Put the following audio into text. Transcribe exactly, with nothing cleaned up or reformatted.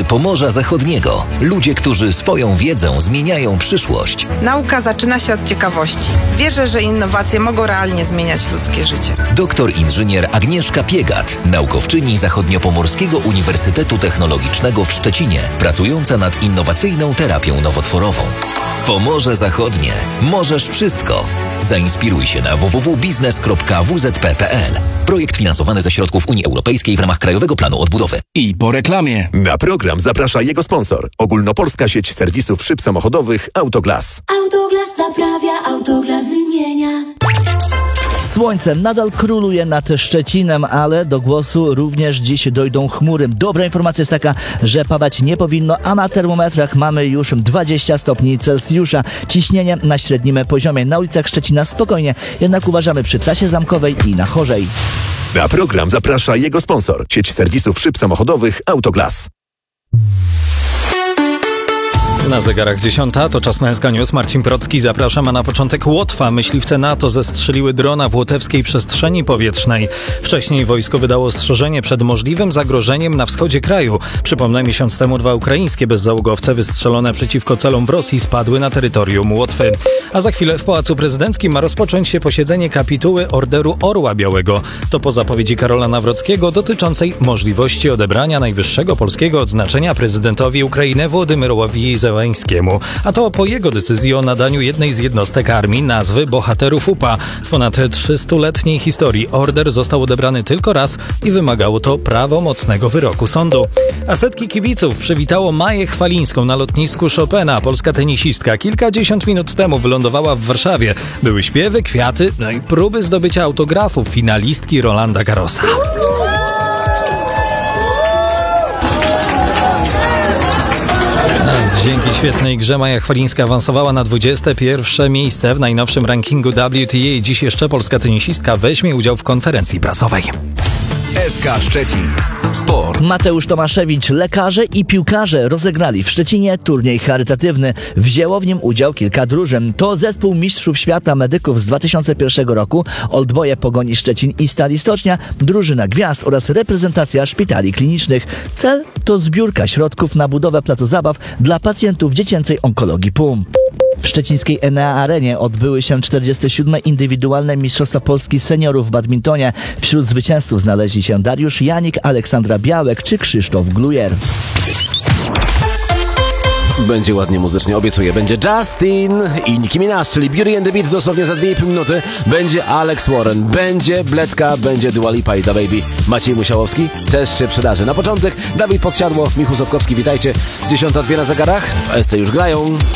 Pomorza Zachodniego. Ludzie, którzy swoją wiedzą zmieniają przyszłość. Nauka zaczyna się od ciekawości. Wierzę, że innowacje mogą realnie zmieniać ludzkie życie. Doktor inżynier Agnieszka Piegat, naukowczyni Zachodniopomorskiego Uniwersytetu Technologicznego w Szczecinie, pracująca nad innowacyjną terapią nowotworową. Pomorze Zachodnie. Możesz wszystko. Zainspiruj się na w w w kropka biznes kropka w z p kropka p l. Projekt finansowany ze środków Unii Europejskiej w ramach Krajowego Planu Odbudowy. I po reklamie. Na program zaprasza jego sponsor. Ogólnopolska sieć serwisów szyb samochodowych Autoglas. Autoglas naprawia, Autoglas wymienia. Słońce nadal króluje nad Szczecinem, ale do głosu również dziś dojdą chmury. Dobra informacja jest taka, że padać nie powinno, a na termometrach mamy już dwadzieścia stopni Celsjusza. Ciśnienie na średnim poziomie. Na ulicach Szczecina spokojnie, jednak uważamy przy trasie zamkowej i na Chorzej. Na program zaprasza jego sponsor. Sieć serwisów szyb samochodowych Autoglas. Na zegarach dziesiąta, to czas na S K News. Marcin Procki, zapraszam, a na początek Łotwa. Myśliwce NATO zestrzeliły drona w łotewskiej przestrzeni powietrznej. Wcześniej wojsko wydało ostrzeżenie przed możliwym zagrożeniem na wschodzie kraju. Przypomnę, miesiąc temu dwa ukraińskie bezzałogowce wystrzelone przeciwko celom w Rosji spadły na terytorium Łotwy. A za chwilę w Pałacu Prezydenckim ma rozpocząć się posiedzenie kapituły Orderu Orła Białego. To po zapowiedzi Karola Nawrockiego dotyczącej możliwości odebrania najwyższego polskiego odznaczenia prezydentowi Ukrainy Wołodymyrowi Zełenskiemu. A to po jego decyzji o nadaniu jednej z jednostek armii nazwy Bohaterów U P A. W ponad trzystuletniej historii order został odebrany tylko raz i wymagało to prawomocnego wyroku sądu. A setki kibiców przywitało Maję Chwalińską na lotnisku Chopina. Polska tenisistka kilkadziesiąt minut temu wylądowała w Warszawie. Były śpiewy, kwiaty, no i próby zdobycia autografów finalistki Rolanda Garrosa. Dzięki świetnej grze Maja Chwalińska awansowała na dwudzieste pierwsze miejsce w najnowszym rankingu W T A. Dziś jeszcze polska tenisistka weźmie udział w konferencji prasowej. S K Szczecin. Sport. Mateusz Tomaszewicz, lekarze i piłkarze rozegrali w Szczecinie turniej charytatywny. Wzięło w nim udział kilka drużyn. To zespół mistrzów świata medyków z dwa tysiące pierwszego roku, Oldboye Pogoni Szczecin i Stali Stocznia, drużyna gwiazd oraz reprezentacja szpitali klinicznych. Cel to zbiórka środków na budowę placu zabaw dla pacjentów dziecięcej onkologii P U M. W szczecińskiej Enea Arenie odbyły się czterdzieste siódme indywidualne Mistrzostwa Polski seniorów w badmintonie. Wśród zwycięzców znaleźli się Dariusz Janik, Aleksandra Białek czy Krzysztof Glujer. Będzie ładnie muzycznie, obiecuję. Będzie Justin i Nicki Minaj, czyli Beauty and the Beat dosłownie za dwie i pół minuty. Będzie Alex Warren, będzie Bledka, będzie Dua Lipa i Da Baby. Maciej Musiałowski też się przydarzy. Na początek Dawid Podsiadło, Michał Sotkowski, witajcie. Dziesiąta dwie na zegarach, w S C już grają.